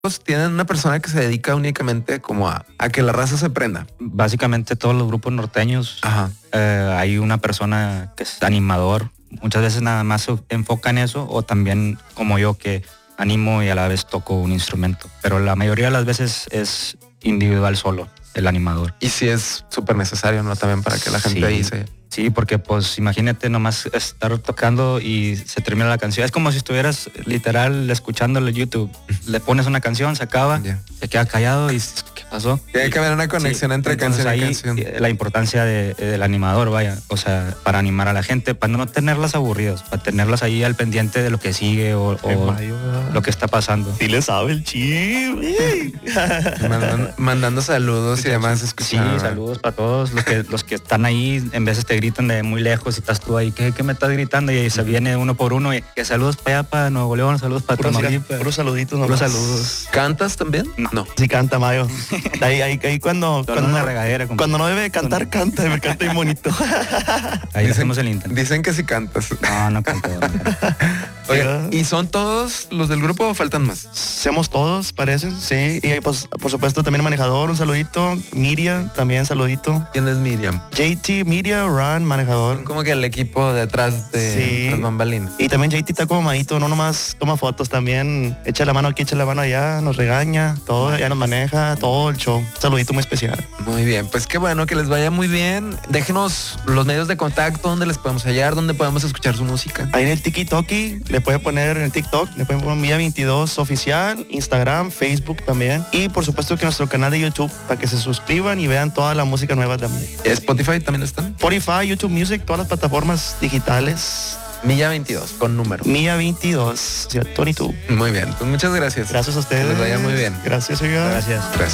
tienen una persona que se dedica únicamente como a que la raza se prenda. Básicamente todos los grupos norteños, Ajá. hay una persona que es animador. Muchas veces nada más se enfoca en eso, o también como yo, que animo y a la vez toco un instrumento. Pero la mayoría de las veces es individual solo, el animador. Y sí es súper necesario, ¿no? También para que la gente Sí. ahí se... Sí, porque pues imagínate nomás estar tocando y se termina la canción. Es como si estuvieras literal escuchándolo en YouTube. Le pones una canción, se acaba, Ya. se queda callado y ¿qué pasó? Tiene que haber una conexión Sí, entre entonces canción y ahí, canción. la importancia del animador, vaya, o sea, para animar a la gente, para no tenerlas aburridas, para tenerlas ahí al pendiente de lo que sigue o lo que está pasando. Sí le sabe el chi. Mandando saludos y demás. Sí, Escuchando. saludos para todos los que están ahí. En veces te gritan de muy lejos y estás tú ahí, ¿qué me estás gritando? Y se viene uno por uno y que saludos para allá, para Nuevo León, saludos para Tamaulipas. Puros saluditos Puros nomás. saludos. ¿Cantas también? No. Sí canta, Mayo. Ahí cuando Solo una regadera. cuando no debe cantar, canta. Me canta bien bonito. Ahí hacemos el intento. Dicen que sí cantas. No canto. Oye, ¿y son todos los del grupo o faltan más? Somos todos, parece, sí. Y pues, por supuesto, también el manejador, un saludito. Miriam, también saludito. ¿Quién es Miriam? JT, Miriam, Ron, manejador. Como que el equipo detrás de Sí. las bambalinas. Y también JT está como madito, no nomás toma fotos, también echa la mano aquí, echa la mano allá, nos regaña, todo, ya nos maneja, todo el show. Un saludito muy especial. Muy bien, pues qué bueno, que les vaya muy bien. Déjenos los medios de contacto, donde les podemos hallar, donde podemos escuchar su música. Ahí en el Tiki-Toki, le puede poner en el TikTok, le pueden poner Mía 22 oficial, Instagram, Facebook también. Y por supuesto que nuestro canal de YouTube, para que se suscriban y vean toda la música nueva también. Spotify también están. Spotify, YouTube Music, todas las plataformas digitales. Milla 22, con número. Mía 22, 22. Muy bien, pues muchas gracias. Gracias a ustedes. Que les vaya muy bien. Gracias, oiga. Gracias. Gracias.